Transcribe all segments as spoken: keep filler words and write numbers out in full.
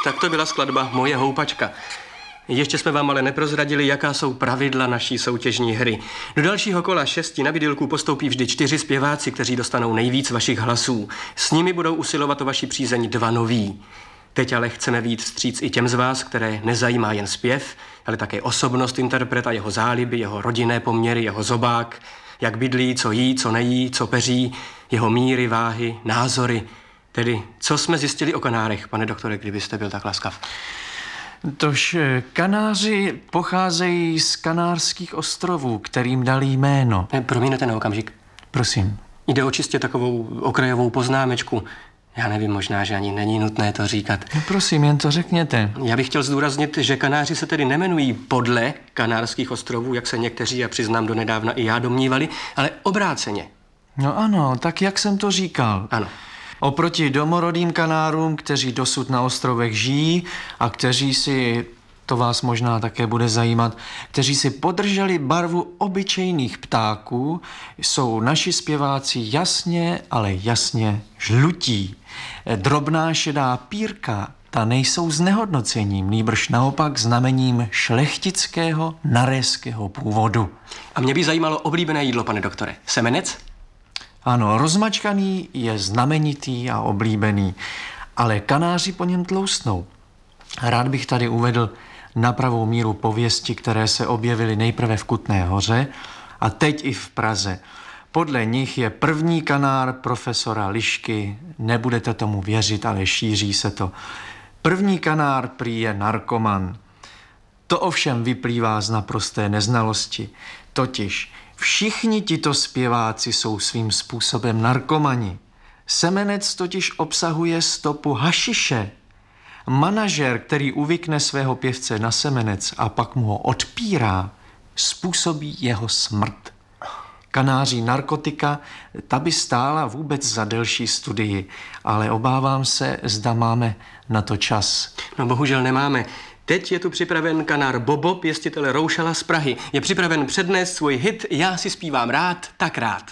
Tak to byla skladba Moje houpačka. Ještě jsme vám ale neprozradili, jaká jsou pravidla naší soutěžní hry. Do dalšího kola šesti na bidylku postoupí vždy čtyři zpěváci, kteří dostanou nejvíc vašich hlasů. S nimi budou usilovat o vaši přízeň dva noví. Teď ale chceme vyjít vstříc i těm z vás, které nezajímá jen zpěv, ale také osobnost interpreta, jeho záliby, jeho rodinné poměry, jeho zobák, jak bydlí, co jí, co nejí, co peří, jeho míry, váhy, názory. Tedy, co jsme zjistili o kanárech, pane doktore, kdybyste byl tak laskav? Tož kanáři pocházejí z Kanárských ostrovů, kterým dali jméno. Ne, promiňte na okamžik. Prosím. Jde o čistě takovou okrajovou poznámečku. Já nevím, možná, že ani není nutné to říkat. No prosím, jen to řekněte. Já bych chtěl zdůraznit, že kanáři se tedy nemenují podle Kanárských ostrovů, jak se někteří, a přiznám donedávna i já, domnívali, ale obráceně. No ano, tak jak jsem to říkal. Ano. Oproti domorodým Kanárům, kteří dosud na ostrovech žijí a kteří si, to vás možná také bude zajímat, kteří si podrželi barvu obyčejných ptáků, jsou naši zpěváci jasně, ale jasně žlutí. Drobná šedá pírka, ta nejsou znehodnocením, nýbrž naopak znamením šlechtického naréského původu. A mě by zajímalo oblíbené jídlo, pane doktore. Semenec? Ano, rozmačkaný je znamenitý a oblíbený, ale kanáři po něm tloustnou. Rád bych tady uvedl na pravou míru pověsti, které se objevily nejprve v Kutné Hoře a teď i v Praze. Podle nich je první kanár profesora Lišky, nebudete tomu věřit, ale šíří se to. První kanár prý je narkoman. To ovšem vyplývá z naprosté neznalosti, totiž všichni tito zpěváci jsou svým způsobem narkomani. Semenec totiž obsahuje stopu hašiše. Manažer, který uvykne svého pěvce na semenec a pak mu ho odpírá, způsobí jeho smrt. Kanáří narkotika, ta by stála vůbec za delší studii, ale obávám se, zda máme na to čas. No bohužel nemáme. Teď je tu připraven kanár Bobo, pěstitel roušala z Prahy. Je připraven přednést svůj hit Já si zpívám rád, tak rád.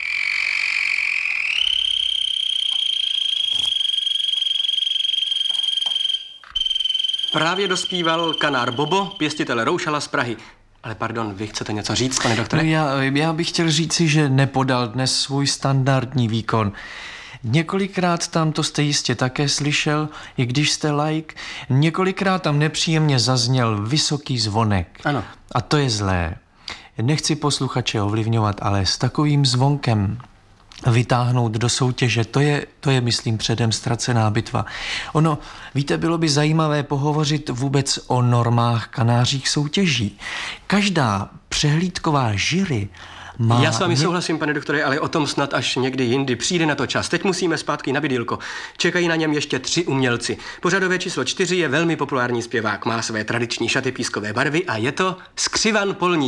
Právě dospíval kanár Bobo, pěstitel roušala z Prahy. Ale pardon, vy chcete něco říct, pane doktore? No já, já bych chtěl říci, že nepodal dnes svůj standardní výkon. Několikrát tam, to jste jistě také slyšel, i když jste laik, několikrát tam nepříjemně zazněl vysoký zvonek. Ano. A to je zlé. Nechci posluchače ovlivňovat, ale s takovým zvonkem vytáhnout do soutěže, to je, to je, myslím, předem ztracená bitva. Ono, víte, bylo by zajímavé pohovořit vůbec o normách kanářích soutěží. Každá přehlídková jury má... Já s vámi ně... souhlasím, pane doktore, ale o tom snad až někdy jindy. Přijde na to čas. Teď musíme zpátky na bidylko. Čekají na něm ještě tři umělci. Pořadové číslo čtyři je velmi populární zpěvák. Má své tradiční šaty pískové barvy a je to Skřivan Polní.